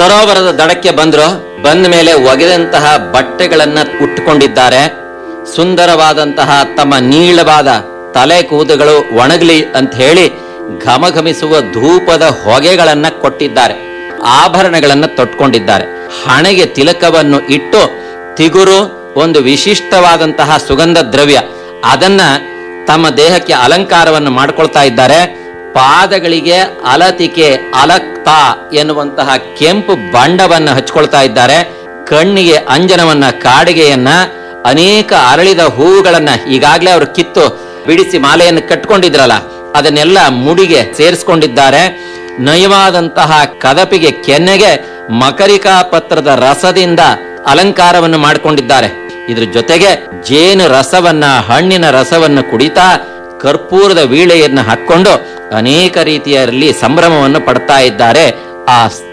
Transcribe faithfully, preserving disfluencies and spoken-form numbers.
ಸರೋವರದ ದಡಕ್ಕೆ ಬಂದ್ರು. ಬಂದ ಮೇಲೆ ಒಗೆದಂತಹ ಬಟ್ಟೆಗಳನ್ನ ಉಟ್ಟುಕೊಂಡಿದ್ದಾರೆ. ಸುಂದರವಾದಂತಹ ತಮ್ಮ ನೀಳವಾದ ತಲೆ ಕೂದಗಳು ಒಣಗಲಿ ಅಂತ ಹೇಳಿ ಘಮಘಮಿಸುವ ಧೂಪದ ಹೊಗೆಗಳನ್ನ ಕೊಟ್ಟಿದ್ದಾರೆ. ಆಭರಣಗಳನ್ನ ತೊಟ್ಕೊಂಡಿದ್ದಾರೆ. ಹಣೆಗೆ ತಿಲಕವನ್ನು ಇಟ್ಟು ತಿಗುರು ಒಂದು ವಿಶಿಷ್ಟವಾದಂತಹ ಸುಗಂಧ ದ್ರವ್ಯ ಅದನ್ನ ತಮ್ಮ ದೇಹಕ್ಕೆ ಅಲಂಕಾರವನ್ನು ಮಾಡ್ಕೊಳ್ತಾ ಇದ್ದಾರೆ. ಪಾದಗಳಿಗೆ ಅಲತಿಕೆ ಅಲಕ್ತಾ ಎನ್ನುವಂತಹ ಕೆಂಪು ಬಣ್ಣವನ್ನ ಹಚ್ಕೊಳ್ತಾ ಇದ್ದಾರೆ. ಕಣ್ಣಿಗೆ ಅಂಜನವನ್ನ, ಕಾಡಿಗೆಯನ್ನ, ಅನೇಕ ಅರಳಿದ ಹೂವುಗಳನ್ನ ಈಗಾಗಲೇ ಅವರು ಕಿತ್ತು ಬಿಡಿಸಿ ಮಾಲೆಯನ್ನು ಕಟ್ಕೊಂಡಿದ್ರಲ್ಲ ಅದನ್ನೆಲ್ಲ ಮುಡಿಗೆ ಸೇರಿಸ್ಕೊಂಡಿದ್ದಾರೆ. ನಯವಾದಂತಹ ಕದಪಿಗೆ ಕೆನ್ನೆಗೆ ಮಕರಿಕಾ ಪತ್ರದ ರಸದಿಂದ ಅಲಂಕಾರವನ್ನು ಮಾಡಿಕೊಂಡಿದ್ದಾರೆ. ಇದ್ರ ಜೊತೆಗೆ ಜೇನು ರಸವನ್ನ, ಹಣ್ಣಿನ ರಸವನ್ನು ಕುಡಿತಾ ಕರ್ಪೂರದ ವೀಳೆಯನ್ನು ಹಾಕೊಂಡು ಅನೇಕ ರೀತಿಯಲ್ಲಿ ಸಂಭ್ರಮವನ್ನು ಪಡ್ತಾ ಇದ್ದಾರೆ. ಆ